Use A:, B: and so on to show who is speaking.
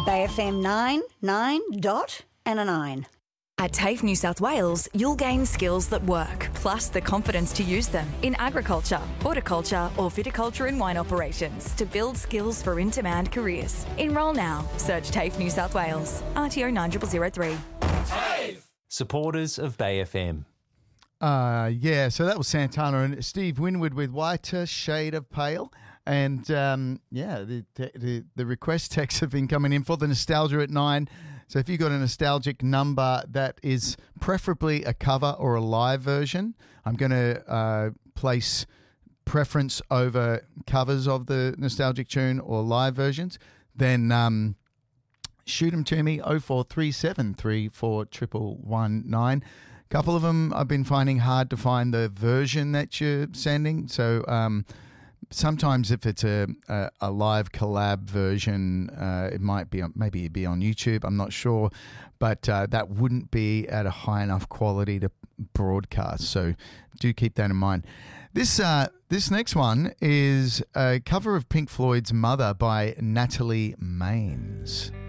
A: Bay FM 9 dot and a 9.
B: At TAFE New South Wales, you'll gain skills that work, plus the confidence to use them in agriculture, horticulture or viticulture and wine operations to build skills for in-demand careers. Enrol now. Search TAFE New South Wales. RTO 9003.
C: TAFE! Supporters of Bay FM.
D: So that was Santana and Steve Winwood with Whiter Shade of Pale. And, the request texts have been coming in for the Nostalgia at 9. So if you've got a nostalgic number that is preferably a cover or a live version, I'm going to place preference over covers of the nostalgic tune or live versions. Then shoot them to me, 0437 34 119. A couple of them I've been finding hard to find the version that you're sending. So sometimes if it's a live collab version, it might be maybe it'd be on YouTube. I'm not sure, but that wouldn't be at a high enough quality to broadcast. So do keep that in mind. This next one is a cover of Pink Floyd's Mother by Natalie Maines.